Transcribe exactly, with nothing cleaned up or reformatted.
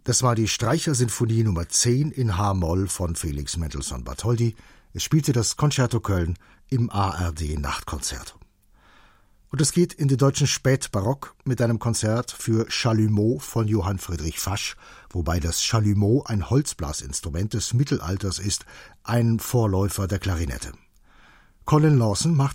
Das war die Streichersinfonie Nummer zehn in H-Moll von Felix Mendelssohn Bartholdy. Es spielte das Concerto Köln im A R D-Nachtkonzert. Und es geht in den deutschen Spätbarock mit einem Konzert für Chalumeau von Johann Friedrich Fasch, wobei das Chalumeau ein Holzblasinstrument des Mittelalters ist, ein Vorläufer der Klarinette. Colin Lawson macht